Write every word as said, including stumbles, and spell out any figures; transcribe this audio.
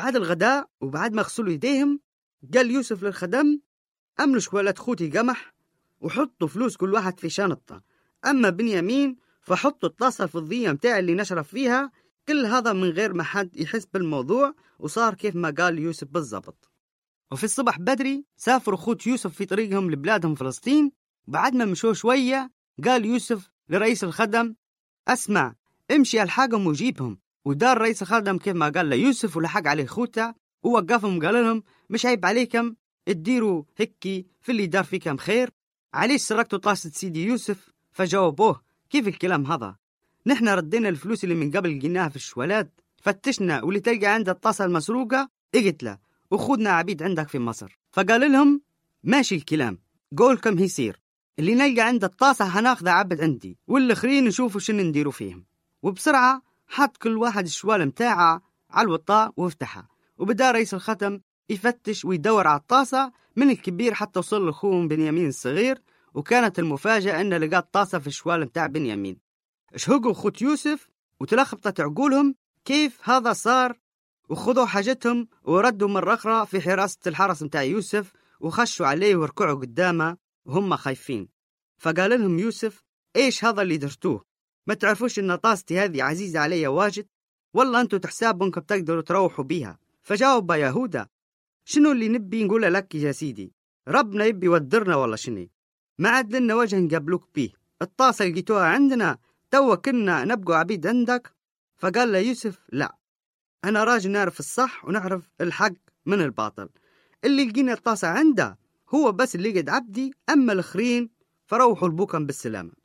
بعد الغداء وبعد ما غسلوا يديهم قال يوسف للخدم: أملوا شوالة خوتي قمح وحطوا فلوس كل واحد في شنطة، أما بنيامين فحطوا الطاسة الفضية متاع اللي نشرب فيها. كل هذا من غير ما حد يحس بالموضوع، وصار كيف ما قال يوسف بالضبط. وفي الصبح بدري سافروا خوت يوسف في طريقهم لبلادهم فلسطين. بعد ما مشوا شوية قال يوسف لرئيس الخدم: أسمع، امشي الحاقهم وجيبهم. ودار رئيس الخدم كيف ما قال ليوسف، ولحق عليه خوته ووقفهم وقال لهم: مش عيب عليكم تديروا هكي في اللي دار فيكم خير؟ عليش سرقتوا طاسة سيدي يوسف؟ فجاوبوه: كيف الكلام هذا؟ نحن ردينا الفلوس اللي من قبل لقيناها في الشوالات، فتشنا واللي تلقى عند الطاسة المسروقة اقتله وخذنا عبيد عندك في مصر. فقال لهم: ماشي الكلام، قولكم هيصير، اللي نلقى عند الطاسة هناخذ عبد عندي، والآخرين نشوفوا شنو نديروا فيهم. وبسرعة حط كل واحد الشوال متاعه على الوطاء وافتحها، وبدأ رئيس الختم يفتش ويدور على الطاسة من الكبير حتى وصل لأخوهم بنيامين الصغير. وكانت المفاجأة أنه لقى الطاسة في الشوال متاع بنيامين. اشهقوا خوت يوسف وتلخبطت عقولهم كيف هذا صار، وخذوا حاجتهم وردوا مرة أخرى في حراسة الحرس متاع يوسف، وخشوا عليه وركعوا قدامه وهم خايفين. فقال لهم يوسف: إيش هذا اللي درتوه؟ ما تعرفوش إن طاستي هذه عزيزة علي واجد؟ والله أنتوا تحسابوا إنكم تقدروا تروحوا بيها. فجاوب يهوذا: شنو اللي نبي نقول لك يا سيدي؟ ربنا يبي يودرنا والله شني، ما عاد لنا وجه نقابلوك بيه. الطاسة لقيتوها عندنا، توا كنا نبقوا عبيد عندك. فقال له يوسف: لا، أنا راجل نعرف الصح ونعرف الحق من الباطل. اللي لقينا الطاسة عنده هو بس اللي قد عبدي، أما الآخرين فروحوا لبوكم بالسلامة.